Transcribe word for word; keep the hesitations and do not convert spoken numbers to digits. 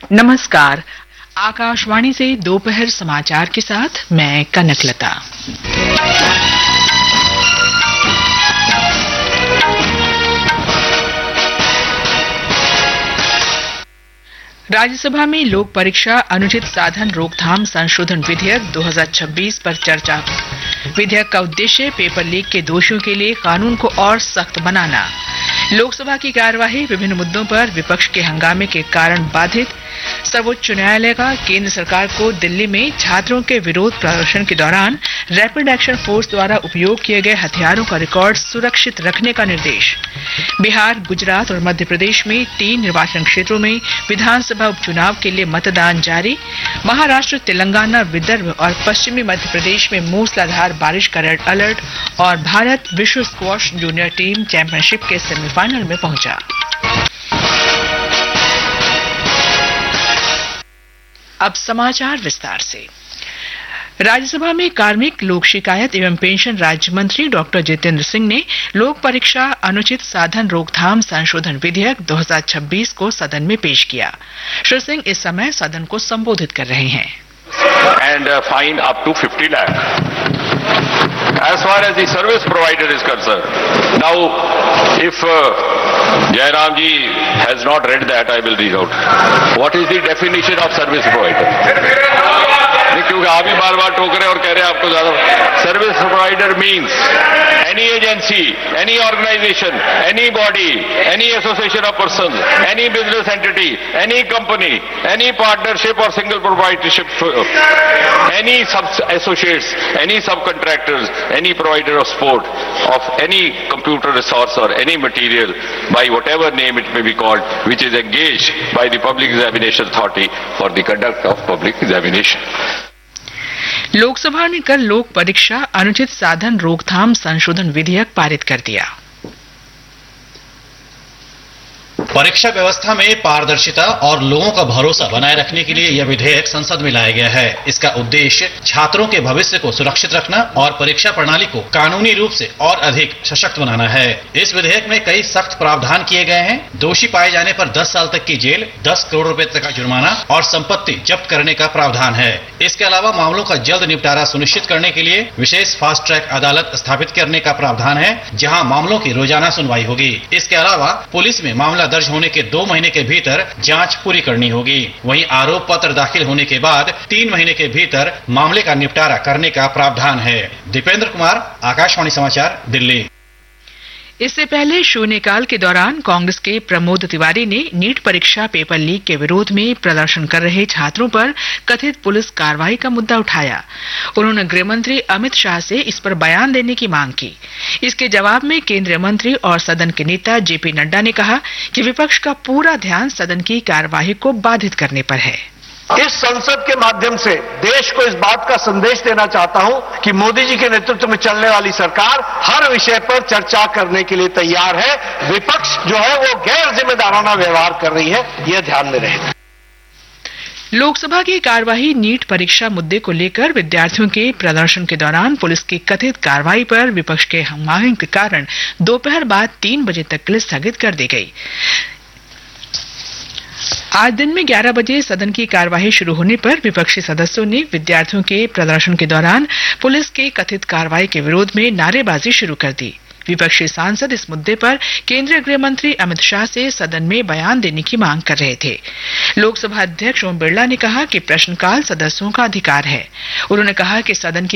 नमस्कार, आकाशवाणी से दोपहर समाचार के साथ मैं कनकलता। राज्यसभा में लोक परीक्षा अनुचित साधन रोकथाम संशोधन विधेयक दो हज़ार छब्बीस पर चर्चा। विधेयक का उद्देश्य पेपर लीक के दोषियों के लिए कानून को और सख्त बनाना। लोकसभा की कार्यवाही विभिन्न मुद्दों पर विपक्ष के हंगामे के कारण बाधित। सर्वोच्च न्यायालय का केंद्र सरकार को दिल्ली में छात्रों के विरोध प्रदर्शन के दौरान रैपिड एक्शन फोर्स द्वारा उपयोग किए गए हथियारों का रिकॉर्ड सुरक्षित रखने का निर्देश। बिहार, गुजरात और मध्य प्रदेश में तीन निर्वाचन क्षेत्रों में विधानसभा उपचुनाव के लिए मतदान जारी। महाराष्ट्र, तेलंगाना, विदर्भ और पश्चिमी मध्य प्रदेश में मूसलाधार बारिश का रेड अलर्ट। और भारत विश्व स्क्वॉश जूनियर टीम चैंपियनशिप के सेमीफाइनल में पहुंचा। अब समाचार विस्तार से। राज्यसभा में कार्मिक, लोक शिकायत एवं पेंशन राज्य मंत्री डॉक्टर जितेंद्र सिंह ने लोक परीक्षा अनुचित साधन रोकथाम संशोधन विधेयक दो हज़ार छब्बीस को सदन में पेश किया। श्री सिंह इस समय सदन को संबोधित कर रहे हैं। And uh, fine up to fifty lakh. As far as the service provider is concerned, now if uh, Jairam ji has not read that, I will read out. What is the definition of service provider? क्योंकि आप ही बार बार टोक रहे और कह रहे हैं आपको ज्यादा। Service provider means any agency, any organisation, any body, any association of person, any business entity, any company, any partnership और सिंगल प्रोप्राइटरशिप, एनी सब एसोसिएट्स, एनी सब contractors, any provider of support of any computer resource और any material bye whatever name it may be called, which is engaged by the public examination authority for the conduct of public examination. Lok Sabha ने कल लोक परीक्षा अनुचित साधन रोकथाम संशोधन विधेयक पारित कर दिया। परीक्षा व्यवस्था में पारदर्शिता और लोगों का भरोसा बनाए रखने के लिए यह विधेयक संसद में लाया गया है। इसका उद्देश्य छात्रों के भविष्य को सुरक्षित रखना और परीक्षा प्रणाली को कानूनी रूप से और अधिक सशक्त बनाना है। इस विधेयक में कई सख्त प्रावधान किए गए हैं। दोषी पाए जाने पर दस साल तक की जेल, दस करोड़ रुपए तक का जुर्माना और संपत्ति जब्त करने का प्रावधान है। इसके अलावा मामलों का जल्द निपटारा सुनिश्चित करने के लिए विशेष फास्ट ट्रैक अदालत स्थापित करने का प्रावधान है, जहाँ मामलों की रोजाना सुनवाई होगी। इसके अलावा पुलिस में मामला दर्ज होने के दो महीने के भीतर जांच पूरी करनी होगी। वहीं आरोप पत्र दाखिल होने के बाद तीन महीने के भीतर मामले का निपटारा करने का प्रावधान है। दीपेंद्र कुमार, आकाशवाणी समाचार, दिल्ली। इससे पहले शून्यकाल के दौरान कांग्रेस के प्रमोद तिवारी ने नीट परीक्षा पेपर लीक के विरोध में प्रदर्शन कर रहे छात्रों पर कथित पुलिस कार्रवाई का मुद्दा उठाया। उन्होंने गृह मंत्री अमित शाह से इस पर बयान देने की मांग की। इसके जवाब में केंद्रीय मंत्री और सदन के नेता जेपी नड्डा ने कहा कि विपक्ष का पूरा ध्यान सदन की कार्यवाही को बाधित करने पर है। इस संसद के माध्यम से देश को इस बात का संदेश देना चाहता हूं कि मोदी जी के नेतृत्व में चलने वाली सरकार हर विषय पर चर्चा करने के लिए तैयार है। विपक्ष जो है वो गैर जिम्मेदाराना व्यवहार कर रही है, यह ध्यान में रहे। लोकसभा की कार्यवाही नीट परीक्षा मुद्दे को लेकर विद्यार्थियों के प्रदर्शन के दौरान पुलिस की कथित कार्रवाई पर विपक्ष के हंगामे के कारण दोपहर बाद तीन बजे तक के लिए स्थगित कर दी गई। आज दिन में ग्यारह बजे सदन की कार्यवाही शुरू होने पर विपक्षी सदस्यों ने विद्यार्थियों के प्रदर्शन के दौरान पुलिस के कथित कार्रवाई के विरोध में नारेबाजी शुरू कर दी। विपक्षी सांसद इस मुद्दे पर केंद्रीय गृह मंत्री अमित शाह से सदन में बयान देने की मांग कर रहे थे। लोकसभा अध्यक्ष ओम बिरला ने कहा कि प्रश्नकाल सदस्यों का अधिकार है। उन्होंने कहा कि सदन की